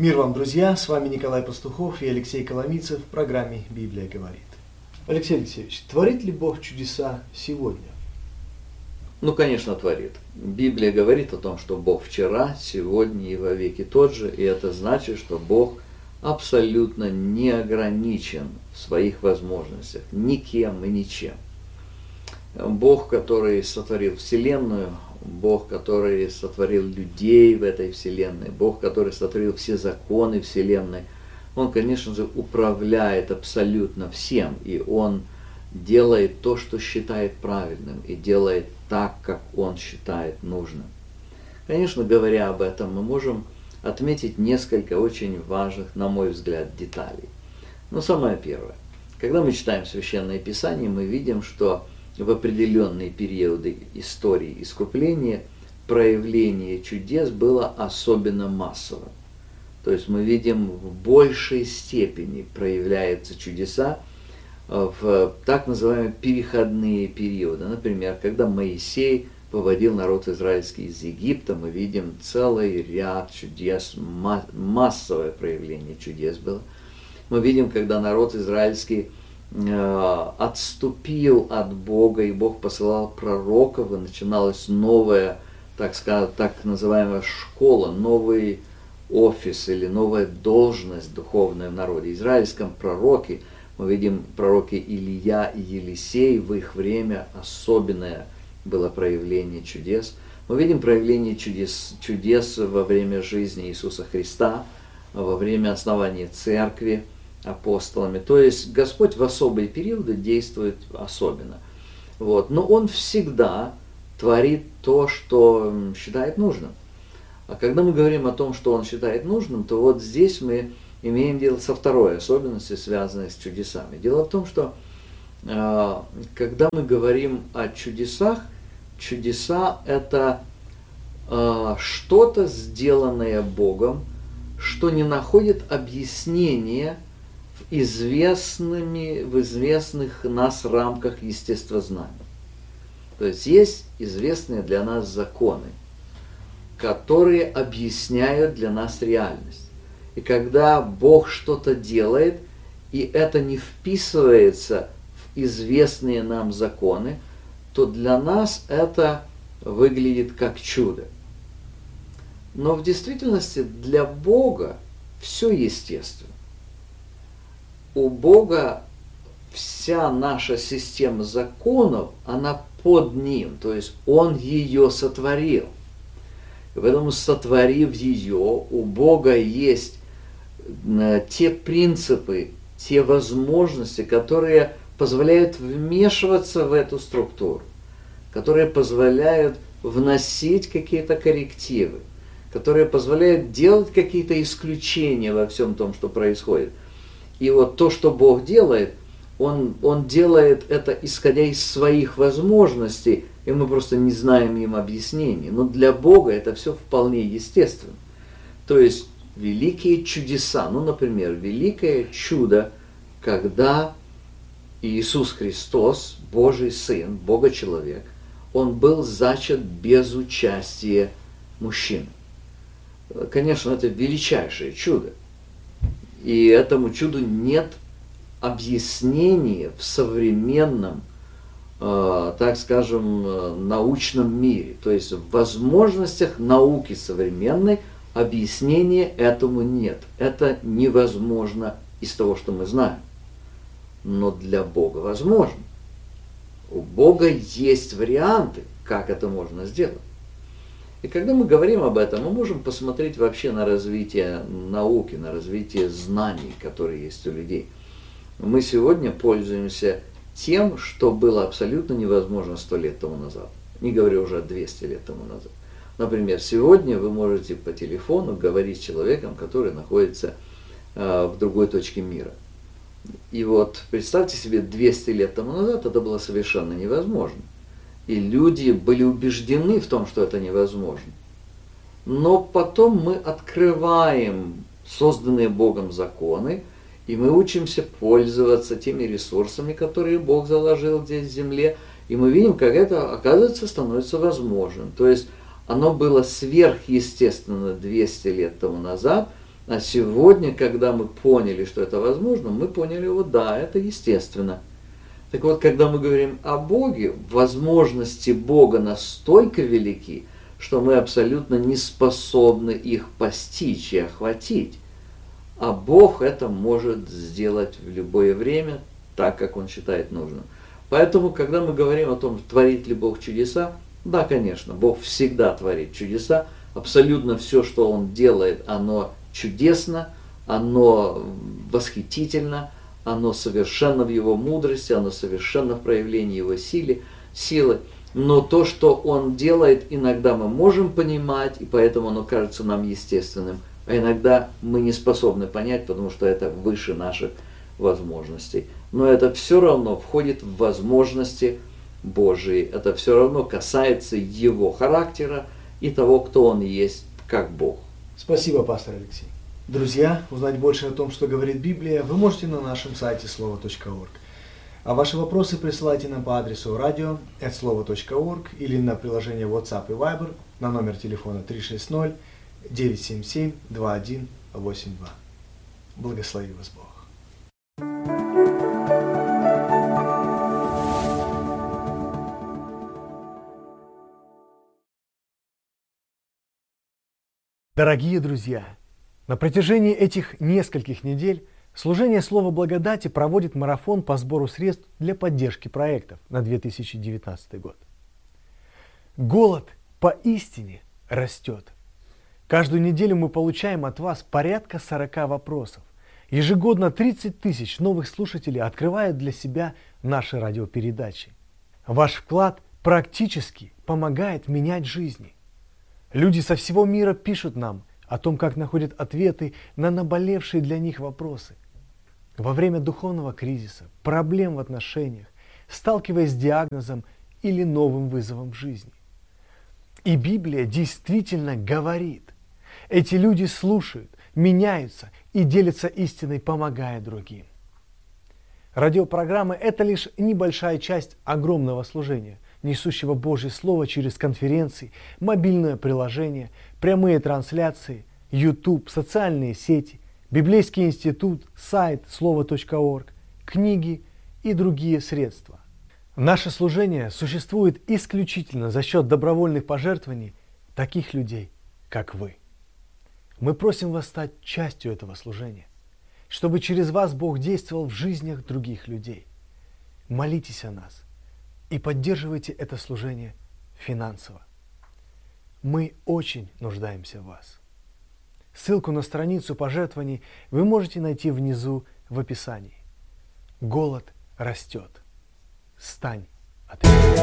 Мир вам, друзья! С вами Николай Пастухов и Алексей Коломийцев в программе «Библия говорит». Алексей Алексеевич, творит ли Бог чудеса сегодня? Ну, конечно, творит. Библия говорит о том, что Бог вчера, сегодня и во веки тот же, и это значит, что Бог абсолютно не ограничен в своих возможностях никем и ничем. Бог, который сотворил Вселенную, Бог, который сотворил людей в этой Вселенной, Бог, который сотворил все законы Вселенной, Он, конечно же, управляет абсолютно всем, и Он делает то, что считает правильным, и делает так, как Он считает нужным. Конечно, говоря об этом, мы можем отметить несколько очень важных, на мой взгляд, деталей. Но самое первое. Когда мы читаем Священное Писание, мы видим, что в определенные периоды истории искупления проявление чудес было особенно массовым. То есть мы видим, в большей степени проявляются чудеса в так называемые переходные периоды. Например, когда Моисей выводил народ израильский из Египта, мы видим целый ряд чудес, массовое проявление чудес было. Мы видим, когда народ израильский отступил от Бога, и Бог посылал пророков, и начиналась новая, так сказать, так называемая школа, новый офис или новая должность духовная в народе израильском. Пророки, мы видим, пророки Илия и Елисей, в их время особенное было проявление чудес. Мы видим проявление чудес во время жизни Иисуса Христа, во время основания церкви апостолами. То есть Господь в особые периоды действует особенно. Вот. Но Он всегда творит то, что считает нужным. А когда мы говорим о том, что Он считает нужным, то вот здесь мы имеем дело со второй особенностью, связанной с чудесами. Дело в том, что когда мы говорим о чудесах, чудеса – это что-то, сделанное Богом, что не находит объяснения в известных нас рамках естествознания. То есть известные для нас законы, которые объясняют для нас реальность. И когда Бог что-то делает, и это не вписывается в известные нам законы, то для нас это выглядит как чудо. Но в действительности для Бога все естественно. У Бога вся наша система законов, она под Ним, то есть Он ее сотворил. И поэтому, сотворив ее, у Бога есть те принципы, те возможности, которые позволяют вмешиваться в эту структуру, которые позволяют вносить какие-то коррективы, которые позволяют делать какие-то исключения во всем том, что происходит. И вот то, что Бог делает, Он делает это исходя из своих возможностей, и мы просто не знаем им объяснений. Но для Бога это все вполне естественно. То есть великие чудеса, например, великое чудо, когда Иисус Христос, Божий Сын, Бога-человек, Он был зачат без участия мужчины. Конечно, это величайшее чудо. И этому чуду нет объяснения в современном, так скажем, научном мире. То есть в возможностях науки современной объяснения этому нет. Это невозможно из того, что мы знаем. Но для Бога возможно. У Бога есть варианты, как это можно сделать. И когда мы говорим об этом, мы можем посмотреть вообще на развитие науки, на развитие знаний, которые есть у людей. Мы сегодня пользуемся тем, что было абсолютно невозможно 100 лет тому назад. Не говорю уже 200 лет тому назад. Например, сегодня вы можете по телефону говорить с человеком, который находится в другой точке мира. И вот представьте себе, 200 лет тому назад это было совершенно невозможно. И люди были убеждены в том, что это невозможно. Но потом мы открываем созданные Богом законы, и мы учимся пользоваться теми ресурсами, которые Бог заложил здесь в земле, и мы видим, как это, оказывается, становится возможным. То есть оно было сверхъестественно 200 лет тому назад, А сегодня, когда мы поняли, что это возможно, мы поняли, вот да, это естественно. Так вот, когда мы говорим о Боге, возможности Бога настолько велики, что мы абсолютно не способны их постичь и охватить. А Бог это может сделать в любое время, так, как Он считает нужным. Поэтому, когда мы говорим о том, творит ли Бог чудеса, да, конечно, Бог всегда творит чудеса. Абсолютно все, что Он делает, оно чудесно, оно восхитительно, оно совершенно в Его мудрости, оно совершенно в проявлении Его силы. Но то, что Он делает, иногда мы можем понимать, и поэтому оно кажется нам естественным. А иногда мы не способны понять, потому что это выше наших возможностей. Но это все равно входит в возможности Божии. Это все равно касается Его характера и того, кто Он есть, как Бог. Спасибо, пастор Алексей. Друзья, узнать больше о том, что говорит Библия, вы можете на нашем сайте слово.орг. А ваши вопросы присылайте нам по адресу radio@slovo.org или на приложение WhatsApp и Viber на номер телефона 360-977-2182. Благослови вас Бог. Дорогие друзья, на протяжении этих нескольких недель служение Слова Благодати проводит марафон по сбору средств для поддержки проектов на 2019 год. Голод поистине растет. Каждую неделю мы получаем от вас порядка 40 вопросов. Ежегодно 30 тысяч новых слушателей открывают для себя наши радиопередачи. Ваш вклад практически помогает менять жизни. Люди со всего мира пишут нам о том, как находят ответы на наболевшие для них вопросы. Во время духовного кризиса, проблем в отношениях, сталкиваясь с диагнозом или новым вызовом в жизни. И Библия действительно говорит. Эти люди слушают, меняются и делятся истиной, помогая другим. Радиопрограммы – это лишь небольшая часть огромного служения, несущего Божье Слово через конференции, мобильное приложение, прямые трансляции, YouTube, социальные сети, Библейский институт, сайт слово.орг, книги и другие средства. Наше служение существует исключительно за счет добровольных пожертвований таких людей, как вы. Мы просим вас стать частью этого служения, чтобы через вас Бог действовал в жизнях других людей. Молитесь о нас и поддерживайте это служение финансово. Мы очень нуждаемся в вас. Ссылку на страницу пожертвований вы можете найти внизу в описании. Голод растет. Стань от этого.